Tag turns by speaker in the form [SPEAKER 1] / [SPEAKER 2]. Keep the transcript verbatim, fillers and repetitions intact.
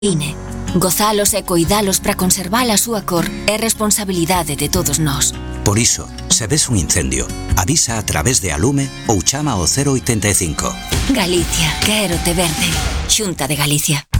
[SPEAKER 1] INE. Gozalos e coidalos para conservar a súa cor é responsabilidade de todos nós.
[SPEAKER 2] Por iso, se ves un incendio, avisa a través de Alume ou chama ao cero oitenta e cinco.
[SPEAKER 1] Galicia, quérote verde. Xunta de Galicia.